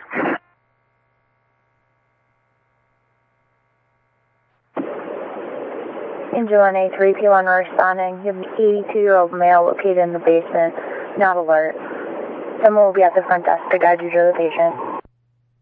Engine 1A3, P1 responding. You have an 82-year-old male located in the basement. Not alert. Someone will be at the front desk to guide you to the patient.